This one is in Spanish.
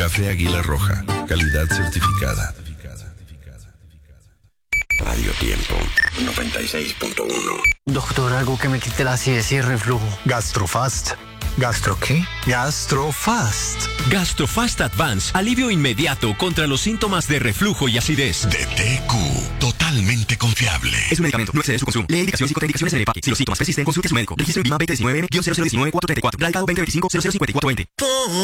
Café Águila Roja, calidad certificada. Radio Tiempo 96.1. Doctor, algo que me quite la acidez y el reflujo. Gastrofast. ¿Gastro qué? Gastrofast. Gastrofast Advance, alivio inmediato contra los síntomas de reflujo y acidez. De TQ, totalmente confiable. Es un medicamento, no excede su consumo. Lee indicaciones y contraindicaciones en el empaque. Si los síntomas persisten, consulte a su médico. Registro en BIMA 2019-0019-434. Radicado 2025-005420.